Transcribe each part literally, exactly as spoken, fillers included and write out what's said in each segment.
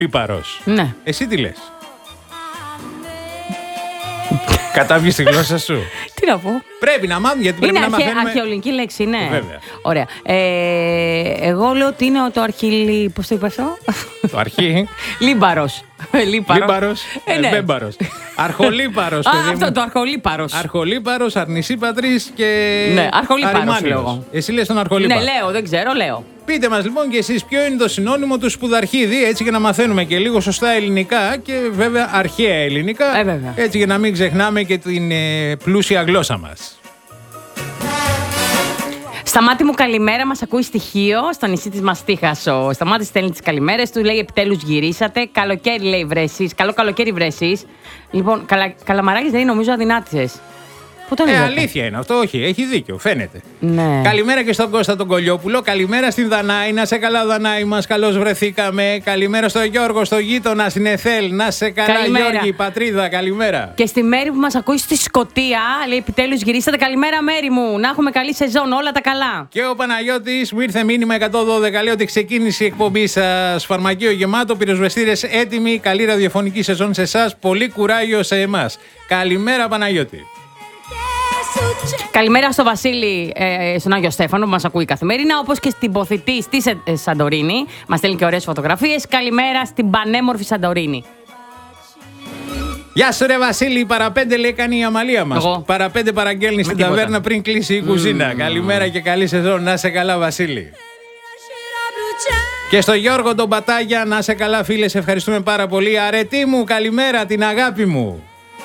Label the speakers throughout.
Speaker 1: Λίπαρος.
Speaker 2: Ναι.
Speaker 1: Εσύ τι λες? Κατάβγεις τη γλώσσα σου.
Speaker 2: Τι να πω.
Speaker 1: Πρέπει να μάθουμε, γιατί πρέπει
Speaker 2: Είναι
Speaker 1: να
Speaker 2: αρχαι,
Speaker 1: μαθαίνουμε.
Speaker 2: αρχαιολινική λέξη, ναι.
Speaker 1: Βέβαια.
Speaker 2: Ωραία. Ε, εγώ λέω ότι είναι το αρχιλι... Πώς το είπα αυτό?
Speaker 1: Το αρχή.
Speaker 2: Λίμπαρος.
Speaker 1: Λίμπαρος.
Speaker 2: Ε, ναι.
Speaker 1: Βέμπαρος. Αρχολίπαρος,
Speaker 2: Α,
Speaker 1: παιδί μου.
Speaker 2: αυτό το αρχολίπαρος.
Speaker 1: Αρχολίπαρος, αρνησίπατρης και.
Speaker 2: Ναι, αρχολίπαρος
Speaker 1: αρημάνιος.
Speaker 2: λέω εγώ.
Speaker 1: Εσύ λες τον αρχολίπαρο.
Speaker 2: Ναι, λέω, δεν ξέρω, λέω.
Speaker 1: Πείτε μας λοιπόν και εσείς ποιο είναι το συνώνυμο του σπουδαρχίδι, έτσι για να μαθαίνουμε και λίγο σωστά ελληνικά και βέβαια αρχαία ελληνικά.
Speaker 2: Ε, βέβαια.
Speaker 1: Έτσι για να μην ξεχνάμε και την ε, πλούσια γλώσσα μας.
Speaker 2: Σταμάτη μου, καλημέρα. Μας ακούει στοιχείο στο νησί της Μαστίχας. Ο Σταμάτης στέλνει τις καλημέρες του. Λέει επιτέλους γυρίσατε. Καλοκαίρι λέει βρέσεις. Καλό καλοκαίρι βρέσεις. Λοιπόν, καλα, καλαμαράκης δεν είναι, νομίζω αδυνάτησες. Πού το
Speaker 1: Ε,
Speaker 2: λέτε?
Speaker 1: αλήθεια είναι αυτό, όχι, έχει δίκιο, φαίνεται.
Speaker 2: Ναι.
Speaker 1: Καλημέρα και στον Κώστα τον Κολιόπουλο. Καλημέρα στην Δανάη. Να σε καλά, Δανάη μας. Καλώς βρεθήκαμε. Καλημέρα στον Γιώργο, στο γείτονα, στην Εθέλ. Να σε καλά,
Speaker 2: Καλημέρα.
Speaker 1: Γιώργη, πατρίδα. Καλημέρα.
Speaker 2: Και στη Μέρη που μας ακούει στη Σκωτία, λέει επιτέλους γυρίσατε. Καλημέρα, Μέρη μου. Να έχουμε καλή σεζόν. Όλα τα καλά.
Speaker 1: Και ο Παναγιώτης μου ήρθε μήνυμα εκατόν δώδεκα. Λέει ότι ξεκίνησε η εκπομπή σας. Φαρμακείο γεμάτο, πυροσβεστήρες έτοιμοι. Καλή ραδιοφωνική σεζόν σε εσάς. Πολύ κουράγιο σε εμάς. Καλημέρα, Παναγιώτη.
Speaker 2: Καλημέρα στο Βασίλη, ε, στον Άγιο Στέφανο που μας ακούει καθημερινά, όπως και στην Ποθητή στη ε, Σαντορίνη. Μας στέλνει και ωραίες φωτογραφίες. Καλημέρα στην πανέμορφη Σαντορίνη.
Speaker 1: Γεια σου ρε Βασίλη, παραπέντε λέει κάνει η Αμαλία μας.
Speaker 2: Εγώ.
Speaker 1: Παραπέντε παραγγέλνει στην
Speaker 2: τίποτα.
Speaker 1: ταβέρνα πριν κλείσει η κουζίνα. Mm. Καλημέρα και καλή σεζόν, να σε καλά Βασίλη. Και στο Γιώργο τον Πατάγια, να σε καλά φίλε, σε ευχαριστούμε πάρα πολύ. Αρετή μου, καλημέρα, την αγάπη μου.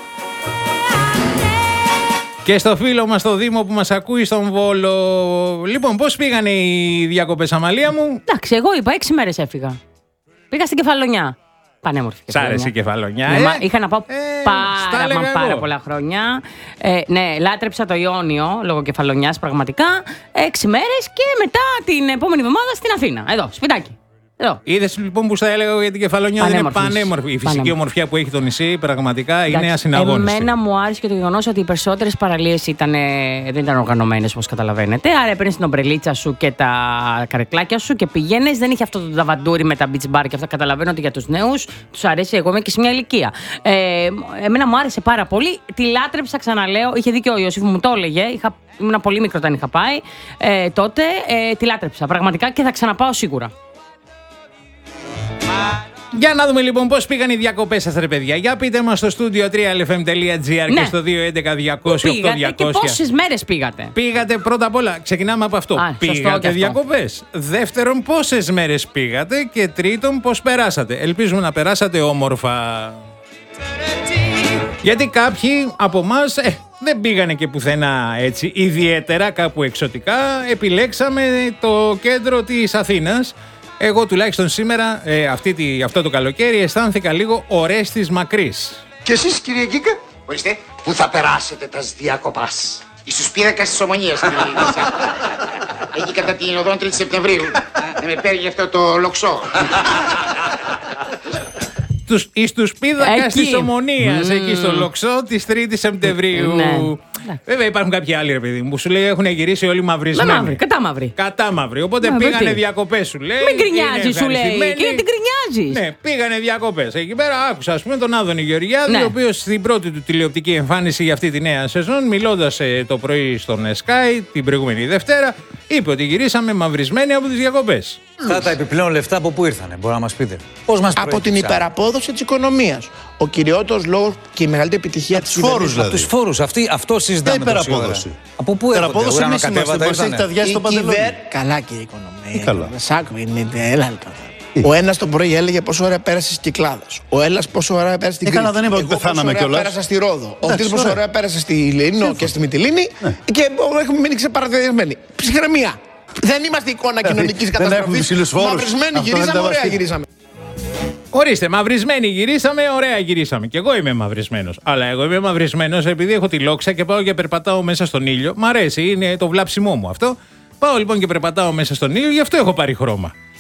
Speaker 1: Και στο φίλο μας το Δήμο που μας ακούει στον Βόλο. Λοιπόν, πώς πήγανε οι διακοπές, Αμαλία μου?
Speaker 2: Εντάξει, εγώ είπα έξι μέρες έφυγα. Πήγα στην Κεφαλονιά. Πανέμορφη
Speaker 1: Σ'
Speaker 2: Κεφαλονιά.
Speaker 1: άρεσε η Κεφαλονιά,
Speaker 2: Ναι,
Speaker 1: ε?
Speaker 2: μα είχα να πάω
Speaker 1: Ε, στα
Speaker 2: πάρα,
Speaker 1: έλεγα
Speaker 2: μα,
Speaker 1: εγώ.
Speaker 2: πάρα πολλά χρόνια. Ε, ναι, λάτρεψα το Ιόνιο λόγω Κεφαλονιάς πραγματικά. Έξι μέρες και μετά την επόμενη εβδομάδα στην Αθήνα. Εδώ, σπιτάκι. Εδώ.
Speaker 1: Είδες λοιπόν που στα έλεγα για την Κεφαλονιά, δεν είναι
Speaker 2: Πανέμορφης.
Speaker 1: πανέμορφη. Η φυσική
Speaker 2: Πανέμορφη.
Speaker 1: ομορφιά που έχει το νησί πραγματικά είναι
Speaker 2: Εντάξει,
Speaker 1: ασυναγώνιστη.
Speaker 2: εμένα μου άρεσε και το γεγονός ότι οι περισσότερες παραλίες ήταν, δεν ήταν οργανωμένες όπως καταλαβαίνετε. Άρα έπαιρνες την ομπρελίτσα σου και τα καρεκλάκια σου και πηγαίνεις. Δεν είχε αυτό το ταβαντούρι με τα beach bar και αυτά. Καταλαβαίνω ότι για τους νέους τους αρέσει. Εγώ είμαι και σε μια ηλικία. Ε, εμένα μου άρεσε πάρα πολύ. Τη λάτρεψα, ξαναλέω. Είχε δίκιο ο Ιωσήφ μου το έλεγε. Είχα, ήμουν πολύ μικρό όταν είχα πάει. Ε, τότε ε, τη λάτρεψα πραγματικά και θα ξαναπάω σίγουρα.
Speaker 1: Για να δούμε λοιπόν πώς πήγαν οι διακοπές σας ρε παιδιά. Για πείτε μας στο studio τρία ελ εφ εμ τελεία τζι άρ
Speaker 2: Ναι.
Speaker 1: και στο δύο έντεκα διακόσια οκτώ
Speaker 2: Πήγατε και
Speaker 1: διακόσια.
Speaker 2: πόσες μέρες πήγατε?
Speaker 1: Πήγατε πρώτα απ' όλα, ξεκινάμε από αυτό.
Speaker 2: Α, σωστό και
Speaker 1: πήγατε
Speaker 2: αυτό.
Speaker 1: διακοπές. Δεύτερον, πόσες μέρες πήγατε. Και τρίτον, πώς περάσατε. Ελπίζουμε να περάσατε όμορφα. Γιατί κάποιοι από εμάς ε, δεν πήγανε και πουθενά έτσι ιδιαίτερα, κάπου εξωτικά. Επιλέξαμε το κέντρο της Αθήνας. Εγώ τουλάχιστον σήμερα, ε, αυτή τη, αυτό το καλοκαίρι, αισθάνθηκα λίγο Ορέστης Μακρύς.
Speaker 3: Και εσείς κύριε Γκίκα,
Speaker 4: Ορίστε,
Speaker 3: που θα περάσετε τα διακοπάς?
Speaker 4: εις πίνακας της Ομονίας. Εκεί κατά την οδόν τρίτη Σεπτεμβρίου. Να με παίρνει αυτό το λοξό.
Speaker 1: Τους, εις τους πίδακας
Speaker 2: Εκεί.
Speaker 1: της Ομονίας,
Speaker 2: Mm.
Speaker 1: εκεί στο Λοξό της τρίτης Σεπτεμβρίου.
Speaker 2: Ναι.
Speaker 1: Βέβαια υπάρχουν κάποιοι άλλοι ρε παιδί μου που σου λέει έχουν γυρίσει όλοι
Speaker 2: Με
Speaker 1: μαυρισμένοι.
Speaker 2: μαύρη, κατά μαύρη.
Speaker 1: Κατά μαύρη. Οπότε
Speaker 2: Μα,
Speaker 1: πήγανε
Speaker 2: τι.
Speaker 1: διακοπές σου λέει.
Speaker 2: Μην γκρινιάζει,
Speaker 1: είναι
Speaker 2: σου λέει.
Speaker 1: ευχαριστημένοι.
Speaker 2: Και γιατί γκρινιάζει.
Speaker 1: Ναι, πήγανε διακοπές. Εκεί πέρα άκουσα ας πούμε τον Άδωνη Γεωργιάδη,
Speaker 2: Ναι.
Speaker 1: ο οποίος στην πρώτη του τηλεοπτική εμφάνιση για αυτή τη νέα σεζόν, μιλώντας ε, το πρωί στον Sky την προηγούμενη Δευτέρα, είπε ότι γυρίσαμε μαυρισμένοι από τις διακοπές.
Speaker 5: Αυτά τα επιπλέον λεφτά από πού ήρθανε, μπορεί να μας πείτε? Πώς μας
Speaker 3: Από την
Speaker 5: προέκυψαν?
Speaker 3: υπεραπόδοση της οικονομίας. Ο κυριότερος λόγος και η μεγαλύτερη επιτυχία της
Speaker 6: φόρους,
Speaker 3: κυβέρνησης.
Speaker 6: δηλαδή.
Speaker 5: Τους φόρους, αυτή, αυτό συζητάμε.
Speaker 6: Δεν
Speaker 5: τόση ώρα.
Speaker 6: υπεραπόδοση.
Speaker 5: Από πού έρχονται,
Speaker 6: Υπεραπόδοση
Speaker 5: ουρανό
Speaker 6: εμείς είμαστε,
Speaker 5: κατέβατα
Speaker 6: πώς έχει
Speaker 5: ήρθανε?
Speaker 6: τα διάσει στο
Speaker 3: Η
Speaker 6: παντελόνι.
Speaker 3: κυβέρ... Καλά και η οικονομία.
Speaker 6: καλά.
Speaker 3: Σάκου είναι, έλα λεπτά. Ο ένας το πρωί έλεγε πόσο ώρα πέρασε στις Κυκλάδες. Ο Έλλας πόσο ώρα πέρασε στην
Speaker 6: Ε, καλά,
Speaker 3: Κρήτη.
Speaker 6: δεν είπα ότι
Speaker 3: Εγώ
Speaker 6: πεθάναμε
Speaker 3: πόσο ώρα
Speaker 6: κιόλας.
Speaker 3: πέρασα στη Ρόδο. Ο
Speaker 6: Εντάξει,
Speaker 3: Τίτλος πόσο
Speaker 6: ωραία.
Speaker 3: ώρα πέρασε στη Λίνο και στη Μυτιλίνη. Και έχουμε μείνει ξεπαρατηρημένοι. Ψυχραιμία. Δεν είμαστε εικόνα κοινωνικής
Speaker 6: δεν έχουμε
Speaker 3: καταστροφής.
Speaker 6: ψηλούς φόρους.
Speaker 3: Μαυρισμένοι
Speaker 6: Αυτό
Speaker 3: γυρίσαμε,
Speaker 6: είναι τα
Speaker 3: ωραία
Speaker 6: βασικά.
Speaker 3: γυρίσαμε.
Speaker 1: Ορίστε, μαυρισμένοι γυρίσαμε, ωραία γυρίσαμε. Και εγώ είμαι μαυρισμένος. Αλλά εγώ είμαι μαυρισμένος επειδή έχω τη λόξα και πάω και περπατάω μέσα στον ήλιο. Μ' αρέσει, είναι το βλάψιμό μου αυτό. Πάω λοιπόν και περπατάω μέσα στον ήλιο, γι' αυτό έχω πάρει χρώμα.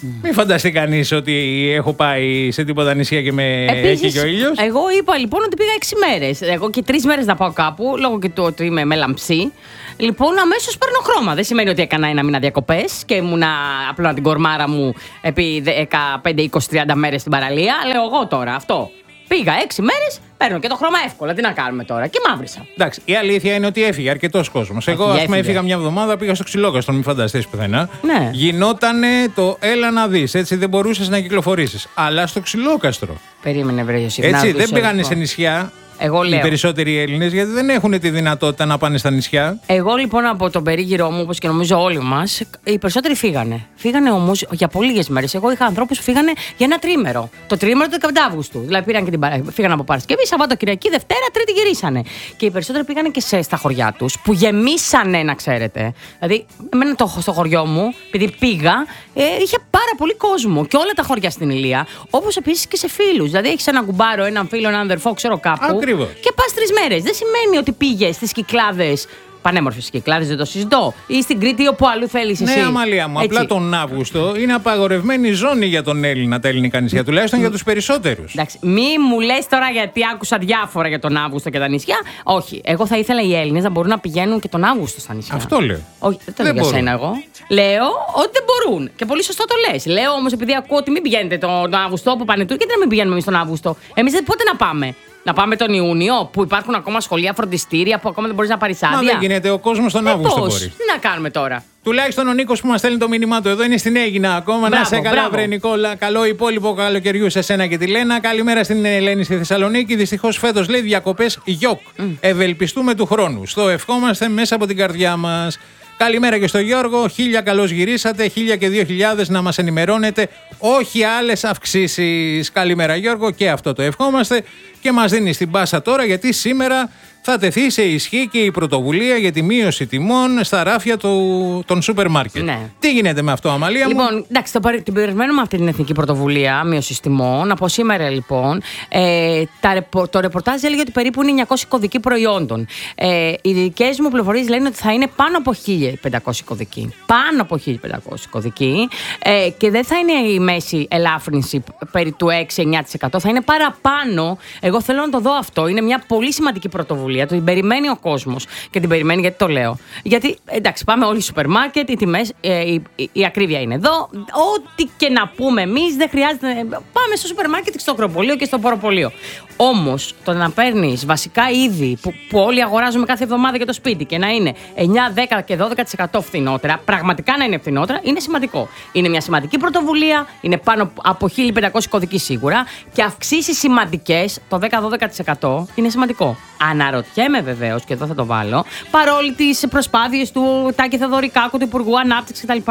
Speaker 1: Μην φανταστεί κανείς ότι έχω πάει σε τίποτα νησιά και με
Speaker 2: Επίσης,
Speaker 1: έχει και ο ήλιος.
Speaker 2: Εγώ είπα λοιπόν ότι πήγα έξι μέρες. Εγώ και τρεις μέρες να πάω κάπου, λόγω και του ότι είμαι με λαμψή. Λοιπόν, αμέσως παίρνω χρώμα. Δεν σημαίνει ότι έκανα ένα μήνα διακοπές και ήμουνα απλά την κορμάρα μου επί δεκαπέντε, είκοσι, τριάντα μέρες στην παραλία. Λέω εγώ τώρα αυτό. Πήγα έξι μέρες, παίρνω και το χρώμα εύκολα. Τι να κάνουμε τώρα. Και μαύρισα.
Speaker 1: Εντάξει, η αλήθεια είναι ότι έφυγε αρκετός κόσμος. Εγώ, ας πούμε, έφυγα μια εβδομάδα, πήγα στο Ξυλόκαστρο, μην φανταστείς πουθενά.
Speaker 2: Ναι.
Speaker 1: Γινότανε το έλα να δεις. Έτσι δεν μπορούσες να κυκλοφορήσεις. Αλλά στο Ξυλόκαστρο.
Speaker 2: Περίμενε, βρε Ιωσήφ.
Speaker 1: Έτσι δεν πήγανε σε νησιά.
Speaker 2: Εγώ λέω.
Speaker 1: Οι περισσότεροι Έλληνες, γιατί δεν έχουν τη δυνατότητα να πάνε στα νησιά.
Speaker 2: Εγώ λοιπόν από τον περίγυρό μου, όπως και νομίζω όλοι μας, οι περισσότεροι φύγανε. Φύγανε όμως για πολύ λίγες μέρες. Εγώ είχα ανθρώπους που φύγανε για ένα τρίμερο. Το τρίμερο του δεκαπέντε Αυγούστου. Δηλαδή πήραν και την παρα... φύγανε από Παρασκευή, Σαββατοκυριακή, Δευτέρα, Τρίτη γυρίσανε. Και οι περισσότεροι πήγανε και σε, στα χωριά τους, που γεμίσανε, να ξέρετε. Δηλαδή, εμένα το, στο χωριό μου, επειδή πήγα, ε, είχε πάρα πολύ κόσμο. Και όλα τα χωριά στην Ηλία. Όπως επίσης και σε φίλους. Δηλαδή, έχεις έναν κουμπάρο, έναν φίλο, έναν αδερφό, ξέρω κάπου.
Speaker 1: Ακριβώς.
Speaker 2: Και πας τρεις μέρες. Δεν σημαίνει ότι πήγες στις Κυκλάδες. Πανέμορφες Κυκλάδες, δεν το συζητώ. Ή στην Κρήτη ή όπου αλλού θέλεις εσύ.
Speaker 1: Ναι, Αμαλία μου.
Speaker 2: Έτσι.
Speaker 1: Απλά τον Αύγουστο είναι απαγορευμένη ζώνη για τον Έλληνα, τα ελληνικά νησιά. Τουλάχιστον για τους περισσότερους.
Speaker 2: Εντάξει, μη μου λες τώρα γιατί άκουσα διάφορα για τον Αύγουστο και τα νησιά. Όχι. Εγώ θα ήθελα οι Έλληνες να μπορούν να πηγαίνουν και τον Αύγουστο στα νησιά.
Speaker 1: Αυτό λέω.
Speaker 2: Όχι, δεν το λέω
Speaker 1: Δεν
Speaker 2: για
Speaker 1: μπορούν.
Speaker 2: σένα εγώ. Λέω ότι δεν μπορούν. Και πολύ σωστό το λες. Λέω όμως επειδή ακούω ότι μην πηγαίνετε τον Αύγουστο που πάνε τούτοι, γιατί να μην πηγαίνουμε εμείς τον Αύγουστο. Εμείς πότε να πάμε. Να πάμε τον Ιούνιο που υπάρχουν ακόμα σχολεία, φροντιστήρια που ακόμα δεν μπορείς να πάρεις άδεια.
Speaker 1: Μα δεν γίνεται, ο κόσμος τον
Speaker 2: Ε,
Speaker 1: Αύγουστο
Speaker 2: πώς,
Speaker 1: μπορεί.
Speaker 2: τι να κάνουμε τώρα.
Speaker 1: Τουλάχιστον ο Νίκος που μας στέλνει το μήνυμά του εδώ είναι στην Αίγινα ακόμα.
Speaker 2: Μπράβο,
Speaker 1: να σε καλά,
Speaker 2: μπράβο.
Speaker 1: βρε Νικόλα. Καλό υπόλοιπο καλοκαιριού σε σένα και τη Λένα. Καλημέρα στην Ελένη στη Θεσσαλονίκη. Δυστυχώς φέτος λέει διακοπές γιοκ. Mm. Ευελπιστούμε του χρόνου. Στο ευχόμαστε μέσα από την καρδιά μας. Καλημέρα και στο Γιώργο. Χίλια καλώς γυρίσατε. Χίλια και δύο χιλιάδες να μας ενημερώνετε. Όχι άλλες αυξήσεις. Καλημέρα Γιώργο, και αυτό το ευχόμαστε. Και μας δίνει την πάσα τώρα γιατί σήμερα θα τεθεί σε ισχύ και η πρωτοβουλία για τη μείωση τιμών στα ράφια του, των σούπερ μάρκετ.
Speaker 2: Ναι.
Speaker 1: Τι γίνεται με αυτό, Αμαλία μου?
Speaker 2: Λοιπόν, εντάξει, το, την περιμένουμε αυτή την εθνική πρωτοβουλία μείωση τιμών. Από σήμερα, λοιπόν, ε, τα, το ρεπορτάζ έλεγε ότι περίπου είναι εννιακόσιοι κωδικοί προϊόντων. Ε, οι δικές μου πληροφορίες λένε ότι θα είναι πάνω από χίλια πεντακόσιοι κωδικοί. Πάνω από χίλια πεντακόσιοι κωδικοί. Ε, και δεν θα είναι η μέση ελάφρυνση περί του έξι με εννιά τοις εκατό. Θα είναι παραπάνω. Εγώ θέλω να το δω αυτό. Είναι μια πολύ σημαντική πρωτοβουλία. Το την περιμένει ο κόσμος. Και την περιμένει γιατί το λέω. Γιατί, εντάξει, πάμε όλοι στο σούπερ μάρκετ, οι τιμές, ε, η, η, η ακρίβεια είναι εδώ. Ό,τι και να πούμε εμείς, δεν χρειάζεται. Πάμε στο σούπερ μάρκετ και στο ακροπολείο και στο ποροπολείο. Όμως, το να παίρνεις βασικά είδη που, που όλοι αγοράζουμε κάθε εβδομάδα για το σπίτι και να είναι εννιά, δέκα και δώδεκα τοις εκατό φθηνότερα, πραγματικά να είναι φθηνότερα, είναι σημαντικό. Είναι μια σημαντική πρωτοβουλία, είναι πάνω από χίλια πεντακόσιοι κωδικοί σίγουρα και αυξήσεις σημαντικές, το δέκα με δώδεκα τοις εκατό είναι σημαντικό. Αναρωτιέμαι βεβαίως, και εδώ θα το βάλω, παρόλοι τις προσπάθειες του Τάκη Θεοδωρικάκου, του Υπουργού Ανάπτυξης κτλ.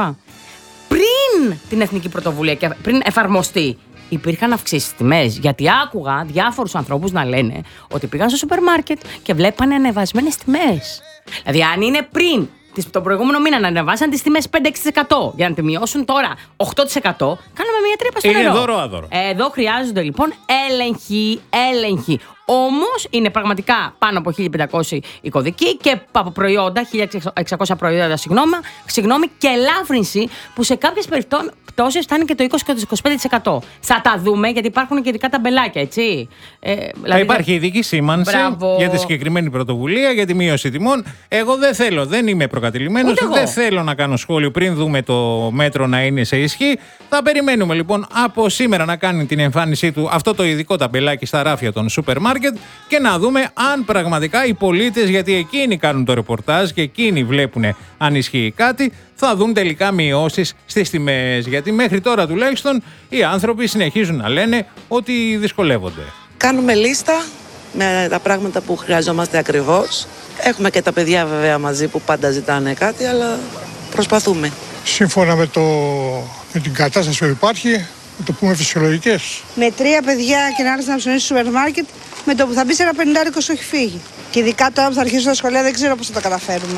Speaker 2: Πριν την εθνική πρωτοβουλία και πριν εφαρμοστεί, υπήρχαν αυξήσεις στις τιμές. Γιατί άκουγα διάφορους ανθρώπους να λένε ότι πήγαν στο σούπερ μάρκετ και βλέπανε ανεβασμένες τιμές. Δηλαδή, αν είναι πριν τον προηγούμενο μήνα να ανεβάσαν τις τιμές πέντε με έξι τοις εκατό για να τη μειώσουν τώρα οκτώ τοις εκατό, κάναμε μια τρύπα στο
Speaker 1: είναι
Speaker 2: νερό.
Speaker 1: δώρο άδωρο.
Speaker 2: Εδώ χρειάζονται λοιπόν έλεγχοι, έλεγχοι. Όμως είναι πραγματικά πάνω από χίλια πεντακόσιοι οι κωδικοί και από προϊόντα, χίλια εξακόσια προϊόντα, συγγνώμη, συγγνώμη, και ελάφρυνση που σε κάποιες περιπτώσεις φτάνει και το είκοσι με είκοσι πέντε τοις εκατό. Θα τα δούμε γιατί υπάρχουν και ειδικά ταμπελάκια, έτσι. Ε, δηλαδή,
Speaker 1: θα υπάρχει ειδική σήμανση
Speaker 2: Μπράβο.
Speaker 1: για τη συγκεκριμένη πρωτοβουλία, για τη μείωση τιμών. Εγώ δεν θέλω, δεν είμαι προκατηλημένος, δεν θέλω να κάνω σχόλιο πριν δούμε το μέτρο να είναι σε ισχύ. Θα περιμένουμε λοιπόν από σήμερα να κάνει την εμφάνισή του αυτό το ειδικό ταμπελάκι στα ράφια των σούπερ μάρκετ και να δούμε αν πραγματικά οι πολίτες, γιατί εκείνοι κάνουν το ρεπορτάζ και εκείνοι βλέπουν αν ισχύει κάτι, θα δουν τελικά μειώσεις στις τιμές. Γιατί μέχρι τώρα τουλάχιστον οι άνθρωποι συνεχίζουν να λένε ότι δυσκολεύονται.
Speaker 6: Κάνουμε λίστα με τα πράγματα που χρειαζόμαστε ακριβώς. Έχουμε και τα παιδιά βέβαια μαζί που πάντα ζητάνε κάτι, αλλά προσπαθούμε.
Speaker 7: Σύμφωνα με, το, με την κατάσταση που υπάρχει, να το πούμε φυσιολογικές.
Speaker 8: Με τρία παιδιά και να έρθει να ψωνίσει στο σούπερ μάρκετ, με το που θα μπει σε ένα πενηντάρικο σου έχει φύγει. Και ειδικά τώρα που θα αρχίσουν τα σχολεία, δεν ξέρω πώς θα τα καταφέρουμε.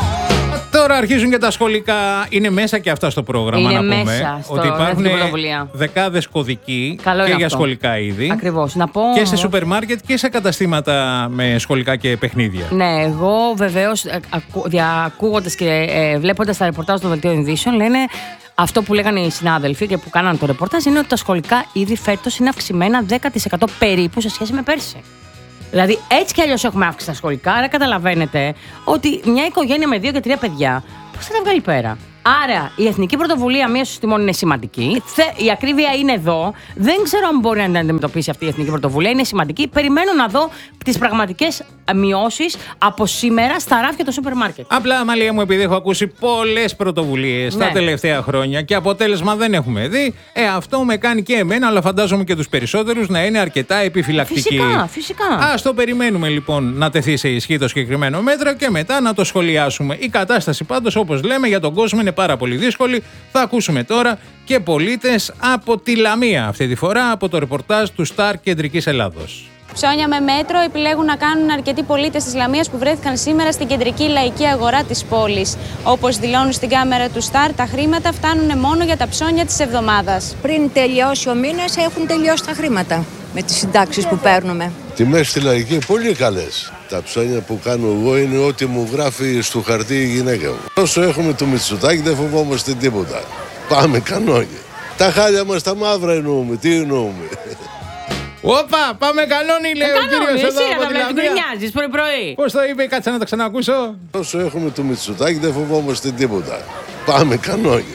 Speaker 1: Τώρα αρχίζουν και τα σχολικά. Είναι μέσα και αυτά στο πρόγραμμα,
Speaker 2: είναι
Speaker 1: να πούμε.
Speaker 2: Μέσα στο
Speaker 1: ότι υπάρχουν δεκάδες κωδικοί
Speaker 2: Καλό
Speaker 1: και για
Speaker 2: αυτό.
Speaker 1: Σχολικά είδη.
Speaker 2: Ακριβώς. Να πω
Speaker 1: Και
Speaker 2: όμως...
Speaker 1: σε σούπερ μάρκετ και σε καταστήματα με σχολικά και παιχνίδια.
Speaker 2: Ναι, εγώ βεβαίως ακούγοντας και ε, βλέποντας τα ρεπορτάζ των δελτίων ειδήσεων λένε Αυτό που λέγανε οι συνάδελφοι και που κάνανε το ρεπορτάζ είναι ότι τα σχολικά είδη φέτος είναι αυξημένα δέκα τοις εκατό περίπου σε σχέση με πέρσι. Δηλαδή, έτσι κι αλλιώς έχουμε αύξηση στα σχολικά, άρα καταλαβαίνετε ότι μια οικογένεια με δύο και τρία παιδιά, πώς θα τα βγάλει πέρα. Άρα, η Εθνική Πρωτοβουλία Μείωσης Τιμών είναι σημαντική. Η ακρίβεια είναι εδώ. Δεν ξέρω αν μπορεί να την αντιμετωπίσει αυτή η Εθνική Πρωτοβουλία. Είναι σημαντική. Περιμένω να δω τις πραγματικές μειώσεις από σήμερα στα ράφια του σούπερ μάρκετ.
Speaker 1: Απλά, Μαλία μου, επειδή έχω ακούσει πολλές πρωτοβουλίες ναι. τα τελευταία χρόνια και αποτέλεσμα δεν έχουμε δει, ε, αυτό με κάνει και εμένα, αλλά φαντάζομαι και τους περισσότερους να είναι αρκετά επιφυλακτικοί.
Speaker 2: Φυσικά, φυσικά.
Speaker 1: Ας το περιμένουμε λοιπόν να τεθεί σε ισχύ το συγκεκριμένο μέτρο και μετά να το σχολιάσουμε. Η κατάσταση πάντως, όπως λέμε, για τον κόσμο είναι πάρα πολύ δύσκολη. Θα ακούσουμε τώρα και πολίτες από τη Λαμία, αυτή τη φορά από το ρεπορτάζ του Σταρ Κεντρικής Ελλάδος.
Speaker 9: Ψώνια με μέτρο επιλέγουν να κάνουν αρκετοί πολίτες της Λαμίας που βρέθηκαν σήμερα στην κεντρική λαϊκή αγορά της πόλης. Όπως δηλώνουν στην κάμερα του Σταρ, τα χρήματα φτάνουν μόνο για τα ψώνια της εβδομάδας.
Speaker 10: Πριν τελειώσει ο μήνας, έχουν τελειώσει τα χρήματα με τις συντάξεις που παίρνουμε.
Speaker 11: Τιμές στη λαϊκή πολύ καλές. Τα ψώνια που κάνω εγώ είναι ό,τι μου γράφει στο χαρτί η γυναίκα μου. Όσο έχουμε το Μητσοτάκη δεν φοβόμαστε τίποτα. Πάμε κανόνια. Τα χάλια μας τα μαύρα εννοούμε. Τι εννοούμε.
Speaker 1: Όπα, πάμε κανόνι, λέει ο κύριος εδώ από τη Λαμία.
Speaker 2: Γκρινιάζεις πρωί-πρωί.
Speaker 1: Πώς το είπε, κάτσε να το ξανακούσω.
Speaker 11: Όσο έχουμε το Μητσοτάκη δεν φοβόμαστε τίποτα. Πάμε κανόνια.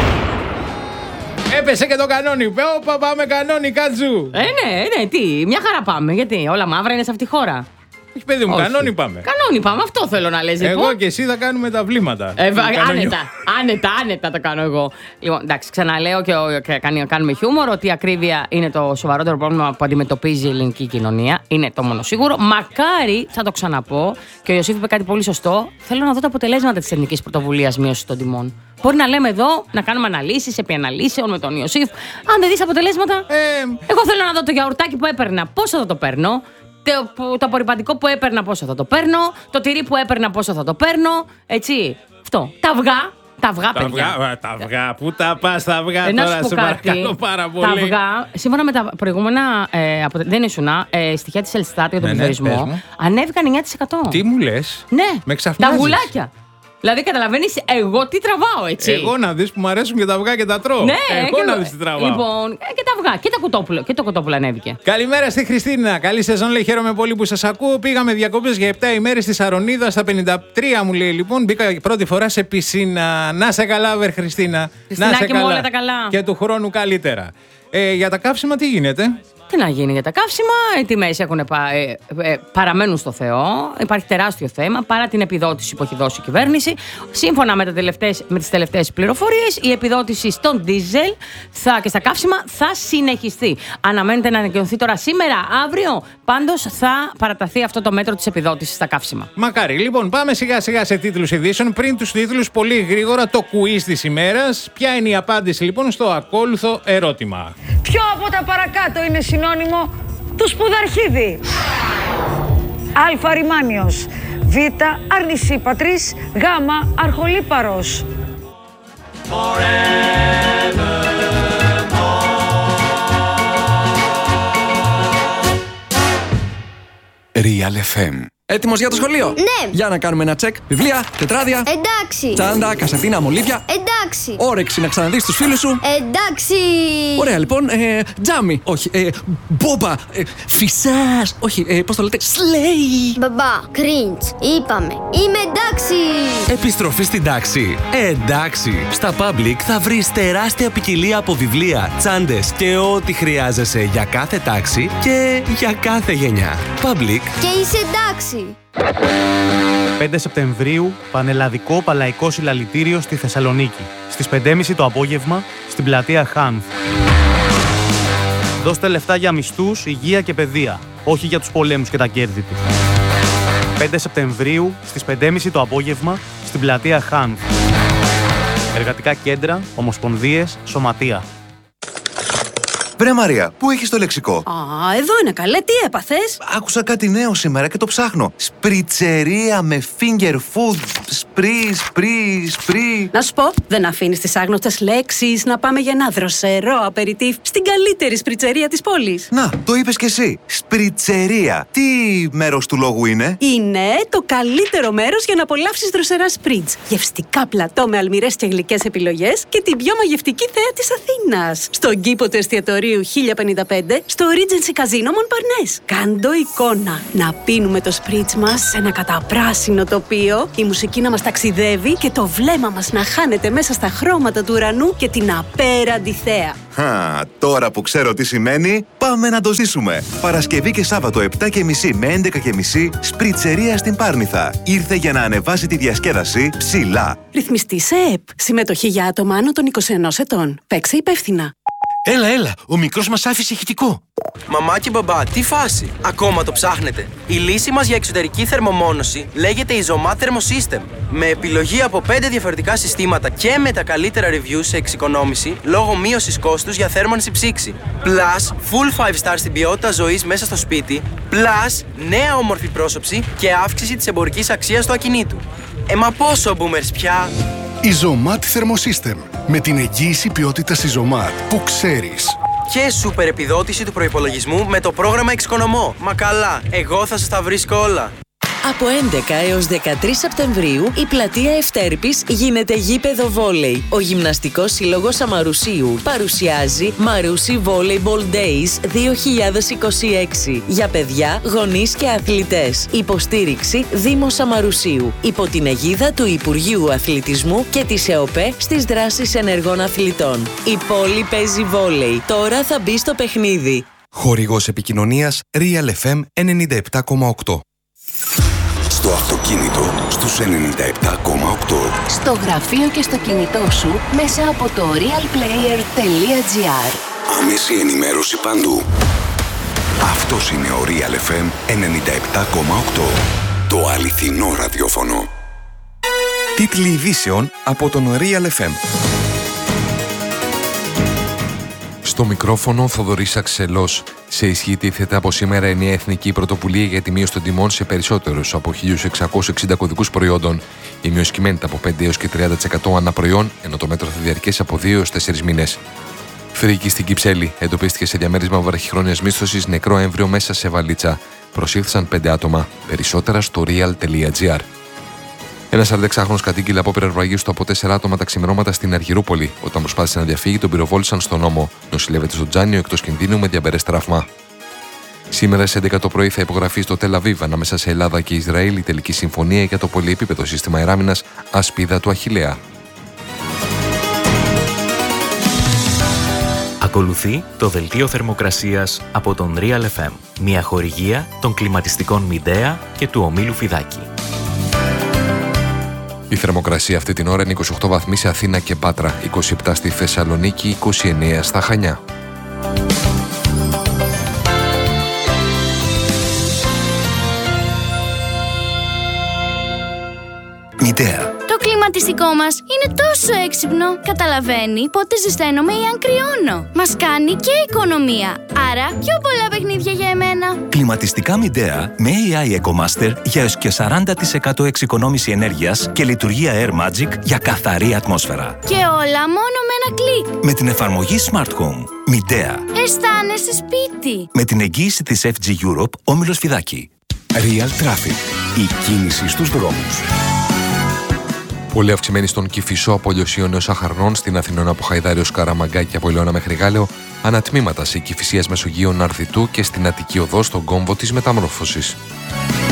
Speaker 1: Έπεσε και το κανόνι. Όπα, πάμε κανόνι, Κάτζου.
Speaker 2: Ε, ναι, ναι, τι, μια χαρά πάμε. Γιατί όλα μαύρα είναι σε αυτή τη χώρα.
Speaker 1: Όχι, παιδί μου, κανόνι πάμε.
Speaker 2: Κανόνι πάμε, αυτό θέλω να λες.
Speaker 1: Εγώ
Speaker 2: λοιπόν.
Speaker 1: και εσύ θα κάνουμε τα βλήματα.
Speaker 2: Ε, άνετα, άνετα, άνετα το κάνω εγώ. Λοιπόν, εντάξει, ξαναλέω και, και κάνουμε χιούμορ ότι η ακρίβεια είναι το σοβαρότερο πρόβλημα που αντιμετωπίζει η ελληνική κοινωνία. Είναι το μόνο σίγουρο. Μακάρι, θα το ξαναπώ, και ο Ιωσήφ είπε κάτι πολύ σωστό. Θέλω να δω τα αποτελέσματα της Εθνικής Πρωτοβουλίας Μείωσης των Τιμών. Μπορεί να λέμε εδώ, να κάνουμε αναλύσεις επί αναλύσεων με τον Ιωσήφ. Αν δεν δεις αποτελέσματα, ε... εγώ θέλω να δω το γιαουρτάκι που έπαιρνα, πόσο θα το παίρνω. Το, το απορριπαντικό που έπαιρνα, πόσο θα το παίρνω. Το τυρί που έπαιρνα, πόσο θα το παίρνω. Έτσι. Αυτό. Τα αυγά. Τα αυγά,
Speaker 1: τα
Speaker 2: παιδιά.
Speaker 1: Αυγά, τα αυγά. Πού τα πας τα αυγά
Speaker 2: ε,
Speaker 1: τώρα, σε παρακαλώ πάρα πολύ.
Speaker 2: Τα αυγά, σύμφωνα με τα προηγούμενα. Ε, από, δεν ήσουν, ε, στοιχεία της Ελστάτ για τον
Speaker 1: ναι,
Speaker 2: πληθωρισμό,
Speaker 1: ναι,
Speaker 2: ανέβηκαν εννιά τοις εκατό.
Speaker 1: Τι μου λες.
Speaker 2: Ναι.
Speaker 1: Με ξαφνιάζεις.
Speaker 2: Τα αυγουλάκια. Δηλαδή, καταλαβαίνεις, εγώ τι τραβάω, έτσι.
Speaker 1: Εγώ να δεις που μου αρέσουν και τα αυγά και τα τρώω.
Speaker 2: Ναι,
Speaker 1: εγώ
Speaker 2: και
Speaker 1: να
Speaker 2: το...
Speaker 1: δεις τι τραβάω.
Speaker 2: Λοιπόν, και τα αυγά και, τα κοτόπουλο, και το κοτόπουλο ανέβηκε.
Speaker 1: Καλημέρα στη Χριστίνα. Καλή σεζόν, λέει. Χαίρομαι πολύ που σας ακούω. Πήγαμε διακοπές για επτά ημέρες στη Σαρονίδα. Στα πενήντα τρία μου λέει λοιπόν. Μπήκα πρώτη φορά σε πισίνα. Να σε καλά, βερ Χριστίνα. Να σε καλά.
Speaker 2: Όλα τα καλά.
Speaker 1: Και του χρόνου καλύτερα. Ε, για τα καύσιμα τι γίνεται.
Speaker 2: Τι να γίνει για τα καύσιμα, οι τιμές έχουν πα, ε, ε, παραμένουν στο Θεό. Υπάρχει τεράστιο θέμα παρά την επιδότηση που έχει δώσει η κυβέρνηση. Σύμφωνα με, τα τελευταίες, με τις τελευταίες πληροφορίες, η επιδότηση στον ντίζελ θα, και στα καύσιμα θα συνεχιστεί. Αναμένεται να ανακοινωθεί τώρα σήμερα, αύριο. Πάντως θα παραταθεί αυτό το μέτρο της επιδότησης στα καύσιμα.
Speaker 1: Μακάρι. Λοιπόν, πάμε σιγά σιγά σε τίτλους ειδήσεων. Πριν τους τίτλους, πολύ γρήγορα το quiz της ημέρας. Ποια είναι η απάντηση λοιπόν στο ακόλουθο ερώτημα.
Speaker 12: Ποιο από τα παρακάτω είναι συνώνυμο του σπουδαρχίδι? Α. Ρημάνιος. Β. Αρνησίπατρης. Γ. Αρχολίπαρος.
Speaker 13: Real εφ εμ. Έτοιμος για το σχολείο?
Speaker 14: Ναι.
Speaker 13: Για να κάνουμε ένα τσεκ. Βιβλία, τετράδια.
Speaker 14: Εντάξει.
Speaker 13: Τσάντα, κασετίνα, μολύβια.
Speaker 14: Εντάξει.
Speaker 13: Όρεξη να ξαναδείς τους φίλους σου.
Speaker 14: Εντάξει.
Speaker 13: Ωραία, λοιπόν. Ε, τζάμι. Όχι. Ε, μπόμπα. Ε, φυσάς. Όχι. Ε, πώς το λέτε? Σλέι.
Speaker 14: Μπαμπά. Κριντς. Είπαμε. Είμαι εντάξει.
Speaker 15: Επιστροφή στην τάξη. Ε, εντάξει. Στα Public θα βρεις τεράστια ποικιλία από βιβλία, τσάντες και ό,τι χρειάζεσαι για κάθε τάξη και για κάθε γενιά. Public.
Speaker 14: Και είσαι εντάξει.
Speaker 16: πέντε Σεπτεμβρίου, Πανελλαδικό Παλαϊκό Συλλαλητήριο στη Θεσσαλονίκη. Στις πέντε και μισή το απόγευμα, στην πλατεία Χάνθ. Δώστε λεφτά για μισθούς, υγεία και παιδεία, όχι για τους πολέμους και τα κέρδη του. πέντε Σεπτεμβρίου, στις πέντε και μισή το απόγευμα, στην πλατεία Χάνθ. Εργατικά κέντρα, ομοσπονδίες, σωματεία.
Speaker 17: Βρε Μαρία, πού έχεις το λεξικό?
Speaker 18: Α, εδώ είναι καλέ, τι έπαθες?
Speaker 17: Άκουσα κάτι νέο σήμερα και το ψάχνω. Σπριτσερία με finger food. Σπρι, σπρι, σπρι.
Speaker 18: Να σου πω, δεν αφήνεις τις άγνωστες λέξεις να πάμε για ένα δροσερό απεριτίφ στην καλύτερη σπριτσερία της πόλης.
Speaker 17: Να, το είπες κι εσύ. Σπριτσερία. Τι μέρος του λόγου είναι?
Speaker 18: Είναι το καλύτερο μέρος για να απολαύσεις δροσερά σπριτς. Γευστικά πλατό με αλμυρές και γλυκές επιλογές και την πιο μαγευτική θέα της Αθήνας. Στον κήπο του εστιατορίου χίλια πενήντα πέντε, στο Regency Casino Montparnasse. Κάντο εικόνα. Να πίνουμε το σπριτς μας σε ένα καταπράσινο τοπίο, η μουσική να μας ταξιδεύει και το βλέμμα μας να χάνεται μέσα στα χρώματα του ουρανού και την απέραντη θέα.
Speaker 17: Χα, τώρα που ξέρω τι σημαίνει, πάμε να το ζήσουμε. Παρασκευή και Σάββατο επτά και μισή με έντεκα και μισή, σπριτσερία στην Πάρνηθα. Ήρθε για να ανεβάσει τη διασκέδαση ψηλά.
Speaker 18: Ρυθμιστή σε ΕΠ. Συμμετοχή για άτομα άνω των είκοσι ενός ετών. Παίξε υπεύθυνα.
Speaker 19: Έλα, έλα, ο μικρός μας άφησε ηχητικό.
Speaker 20: Μαμά και μπαμπά, τι φάση! Ακόμα το ψάχνετε. Η λύση μας για εξωτερική θερμομόνωση λέγεται Isomat Thermosystem. Με επιλογή από πέντε διαφορετικά συστήματα και με τα καλύτερα reviews σε εξοικονόμηση λόγω μείωσης κόστους για θέρμανση ψήξη. Plus, full five star στην ποιότητα ζωής μέσα στο σπίτι. Plus, νέα όμορφη πρόσωψη και αύξηση της εμπορικής αξίας του ακινήτου. Ε, μα πόσο boomers πια!
Speaker 21: Isomat Thermosystem. Με την εγγύηση ποιότητας Isomat που ξέρεις.
Speaker 20: Και σούπερ επιδότηση του προϋπολογισμού με το πρόγραμμα Εξοικονομώ. Μα καλά, εγώ θα σας τα βρίσκω όλα.
Speaker 22: Από έντεκα έως δεκατρείς Σεπτεμβρίου η πλατεία Ευτέρπης γίνεται γήπεδο βόλεϊ. Ο Γυμναστικός Σύλλογος Αμαρουσίου παρουσιάζει Μαρούσι Volleyball Days δύο χιλιάδες είκοσι έξι για παιδιά, γονείς και αθλητές. Υποστήριξη Δήμος Αμαρουσίου υπό την αιγίδα του Υπουργείου Αθλητισμού και της ΕΟΠΕ στις δράσεις ενεργών αθλητών. Η πόλη παίζει βόλεϊ. Τώρα θα μπει στο παιχνίδι.
Speaker 23: Χορηγός επικοινωνίας Real εφ εμ ενενήντα επτά κόμμα οκτώ.
Speaker 24: Στο αυτοκίνητο στους ενενήντα επτά κόμμα οκτώ.
Speaker 25: Στο γραφείο και στο κινητό σου μέσα από το realplayer τελεία gr.
Speaker 24: Άμεση ενημέρωση παντού. Αυτός είναι ο Real εφ εμ ενενήντα επτά κόμμα οκτώ. Το αληθινό ραδιόφωνο.
Speaker 23: Τίτλοι ειδήσεων από τον Real εφ εμ. Στο μικρόφωνο Θοδωρής Αξελός. Σε ισχύ τίθεται από σήμερα η νέα εθνική πρωτοβουλία για τη μείωση των τιμών σε περισσότερους από χίλια εξακόσιους εξήντα κωδικούς προϊόντων. Η μείωση κυμαίνεται από πέντε έως και τριάντα τοις εκατό ανά προϊόν, ενώ το μέτρο θα διαρκέσει από δύο έως τέσσερις μήνες. Φρίκη στην Κυψέλη. Εντοπίστηκε σε διαμέρισμα βραχυχρόνιας μίσθωσης νεκρό έμβριο μέσα σε βαλίτσα. Προσήχθησαν πέντε άτομα. Περισσότερα στο real τελεία gr. Ένα σαρανταεξάχρονος κατήγγειλε απόπειρα ρουαγίου από τέσσερα άτομα τα ξημερώματα στην Αργυρούπολη. Όταν προσπάθησε να διαφύγει, τον πυροβόλησαν στον νόμο. Νοσηλεύεται στο Τζάνιο εκτός κινδύνου με διαμπερές τραύμα. Σήμερα στις έντεκα το πρωί θα υπογραφεί στο Τελ Αβίβ ανάμεσα σε Ελλάδα και Ισραήλ η τελική συμφωνία για το πολυεπίπεδο σύστημα αεράμινας Ασπίδα του Αχιλλέα.
Speaker 26: Ακολουθεί το δελτίο θερμοκρασίας από τον Real εφ εμ, μια χορηγία των κλιματιστικών Μιντέα και του ομίλου Φιδάκη.
Speaker 23: Η θερμοκρασία αυτή την ώρα είναι είκοσι οκτώ βαθμοί σε Αθήνα και Πάτρα, είκοσι επτά στη Θεσσαλονίκη, είκοσι εννέα στα Χανιά.
Speaker 24: Μιντέα.
Speaker 14: Το κλιματιστικό μας είναι τόσο έξυπνο. Καταλαβαίνει πότε ζεσταίνομαι ή αν κρυώνω. Μας κάνει και οικονομία. Άρα πιο πολλά παιχνίδια για εμένα.
Speaker 27: Κλιματιστικά Μιντέα με έι άι EcoMaster για έως και σαράντα τοις εκατό εξοικονόμηση ενέργειας και λειτουργία Air Magic για καθαρή ατμόσφαιρα.
Speaker 14: Και όλα μόνο με ένα κλικ.
Speaker 27: Με την εφαρμογή Smart Home. Μιντέα.
Speaker 14: Αισθάνεσαι σπίτι.
Speaker 27: Με την εγγύηση της εφ τζι Europe, όμιλος Φιδάκη.
Speaker 24: Real Traffic. Η κίνηση στους δρόμους.
Speaker 23: Πολύ αυξημένη στον Κηφισό από Λιωσίων έως Αχαρνών, στην Αθηνών από Χαϊδάρη ως Καραμαγκάκι από Ηλαιώνα μέχρι Γάλεο, ανατμήματα σε Κηφισίας Μεσογείων Αρθιτού και στην Αττική Οδό στον κόμβο της μεταμόρφωσης.